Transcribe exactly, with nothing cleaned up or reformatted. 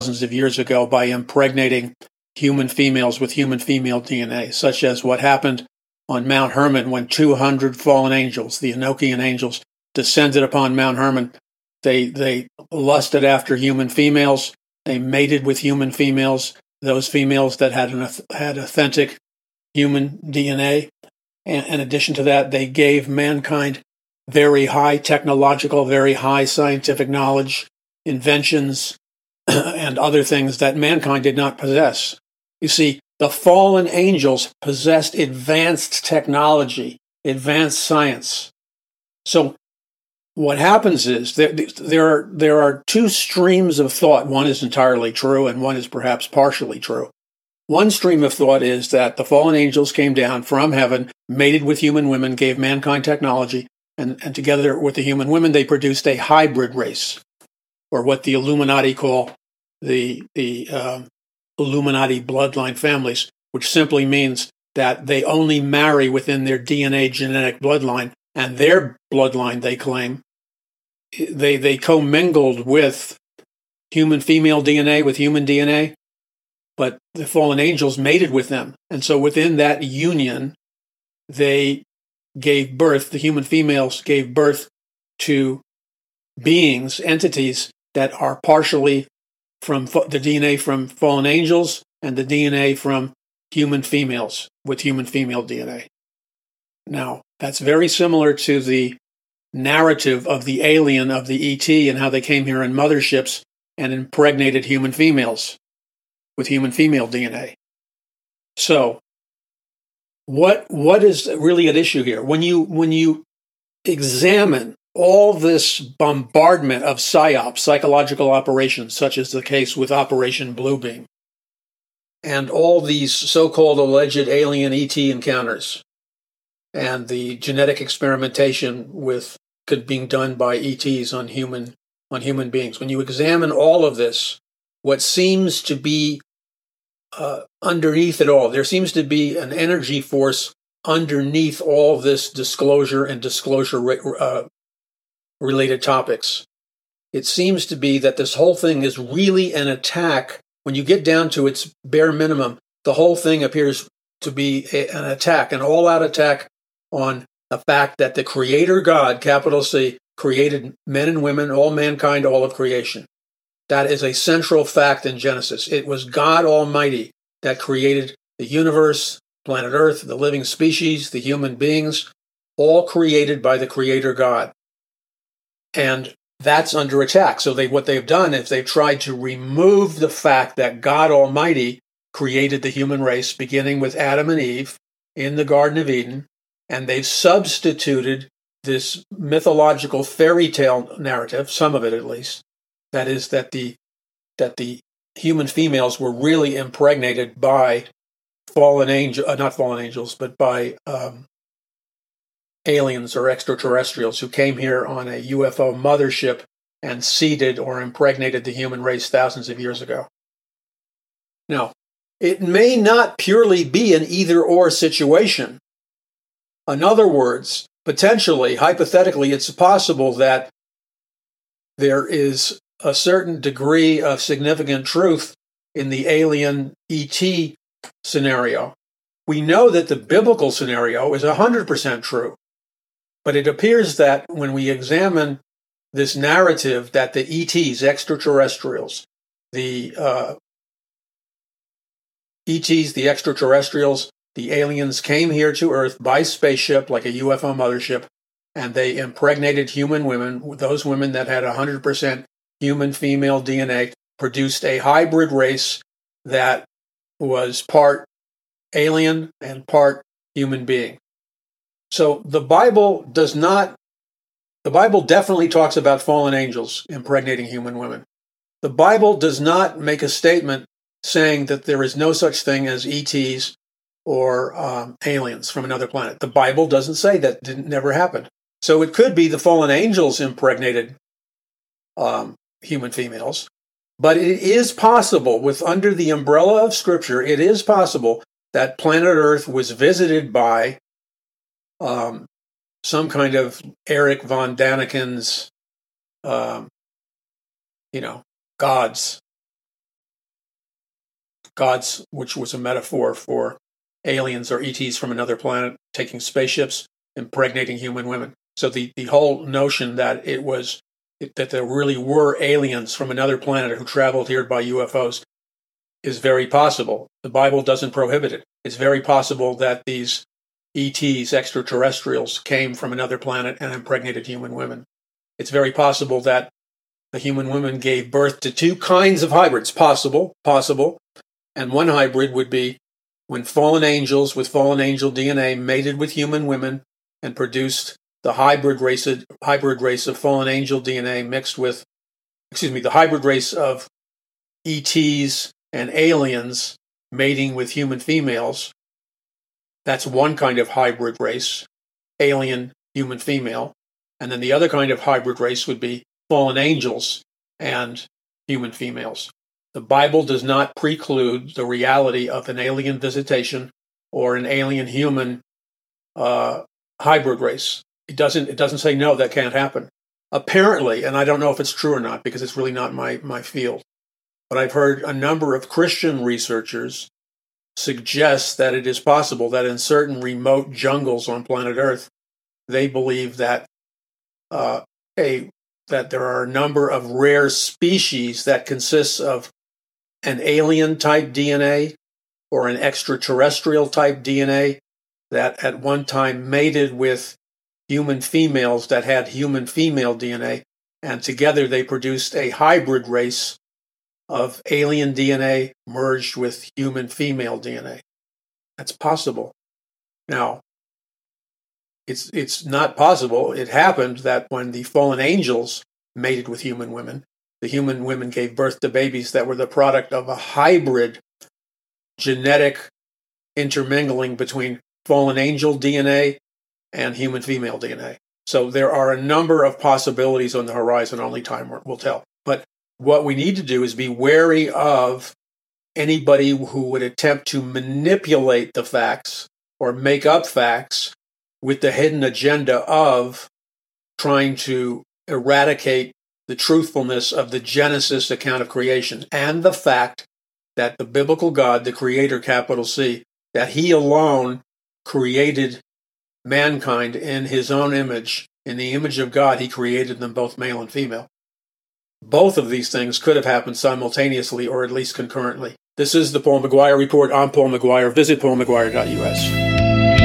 thousands of years ago by impregnating human females with human female D N A, such as what happened on Mount Hermon when two hundred fallen angels, the Enochian angels, descended upon Mount Hermon. They they lusted after human females. They mated with human females, those females that had an had authentic human D N A. And in addition to that, they gave mankind very high technological, very high scientific knowledge, inventions, and other things that mankind did not possess. You see, the fallen angels possessed advanced technology, advanced science. So what happens is there, there are there are two streams of thought. One is entirely true, and one is perhaps partially true. One stream of thought is that the fallen angels came down from heaven, mated with human women, gave mankind technology, and, and together with the human women, they produced a hybrid race, or what the Illuminati call the the um, Illuminati bloodline families, which simply means that they only marry within their D N A genetic bloodline, and their bloodline, they claim, they they commingled with human female D N A with human D N A, but the fallen angels mated with them. And so within that union, they gave birth, the human females gave birth to beings, entities that are partially from the D N A from fallen angels and the D N A from human females with human female D N A. Now, that's very similar to the narrative of the alien, of the E T, and how they came here in motherships and impregnated human females with human female D N A. So, what what is really at issue here? When you when you examine all this bombardment of psyops, psychological operations, such as the case with Operation Bluebeam, and all these so-called alleged alien E T encounters, and the genetic experimentation with could being done by E Ts on human on human beings. When you examine all of this, what seems to be uh, underneath it all, there seems to be an energy force underneath all this disclosure and disclosure uh, related topics. It seems to be that this whole thing is really an attack. When you get down to its bare minimum, the whole thing appears to be a, an attack, an all-out attack on the fact that the Creator God, capital C, created men and women, all mankind, all of creation. That is a central fact in Genesis. It was God Almighty that created the universe, planet Earth, the living species, the human beings, all created by the Creator God. And that's under attack. So they, what they've done is they've tried to remove the fact that God Almighty created the human race, beginning with Adam and Eve in the Garden of Eden, and they've substituted this mythological fairy tale narrative, some of it at least, that is that the that the human females were really impregnated by fallen angel, uh, not fallen angels, but by um, aliens or extraterrestrials who came here on a U F O mothership and seeded or impregnated the human race thousands of years ago. Now, it may not purely be an either-or situation. In other words, potentially, hypothetically, it's possible that there is a certain degree of significant truth in the alien E T scenario. We know that the biblical scenario is one hundred percent true. But it appears that when we examine this narrative that the E Ts, extraterrestrials, the uh, E Ts, the extraterrestrials, the aliens came here to Earth by spaceship, like a U F O mothership, and they impregnated human women. Those women that had one hundred percent human female D N A produced a hybrid race that was part alien and part human being. So the Bible does not, the Bible definitely talks about fallen angels impregnating human women. The Bible does not make a statement saying that there is no such thing as E Ts or um, aliens from another planet. The Bible doesn't say that. Didn't never happened. So it could be the fallen angels impregnated um, human females, but it is possible, with under the umbrella of Scripture, it is possible that planet Earth was visited by um, some kind of Eric von Daniken's, um, you know, gods gods, which was a metaphor for aliens or E Ts from another planet taking spaceships, impregnating human women. So the, the whole notion that it was that there really were aliens from another planet who traveled here by U F Os is very possible. The Bible doesn't prohibit it. It's very possible that these E Ts, extraterrestrials, came from another planet and impregnated human women. It's very possible that the human women gave birth to two kinds of hybrids. Possible, possible. And one hybrid would be when fallen angels with fallen angel D N A mated with human women and produced the hybrid race of, hybrid race of fallen angel D N A mixed with, excuse me, the hybrid race of E Ts and aliens mating with human females. That's one kind of hybrid race, alien, human, female. And then the other kind of hybrid race would be fallen angels and human females. The Bible does not preclude the reality of an alien visitation or an alien human uh, hybrid race. It doesn't, it doesn't say no, that can't happen. Apparently, and I don't know if it's true or not because it's really not my, my field, but I've heard a number of Christian researchers suggest that it is possible that in certain remote jungles on planet Earth, they believe that uh, a that there are a number of rare species that consists of an alien type D N A or an extraterrestrial type D N A that at one time mated with human females that had human female D N A, and together they produced a hybrid race of alien D N A merged with human female D N A. That's possible. Now, it's it's not possible. It happened that when the fallen angels mated with human women, the human women gave birth to babies that were the product of a hybrid genetic intermingling between fallen angel D N A and human female D N A. So there are a number of possibilities on the horizon. Only time will tell. But what we need to do is be wary of anybody who would attempt to manipulate the facts or make up facts with the hidden agenda of trying to eradicate the truthfulness of the Genesis account of creation and the fact that the biblical God, the Creator, capital C, that He alone created mankind in His own image. In the image of God, He created them both male and female. Both of these things could have happened simultaneously or at least concurrently. This is the Paul McGuire Report. I'm Paul McGuire. Visit paul mcguire dot U S.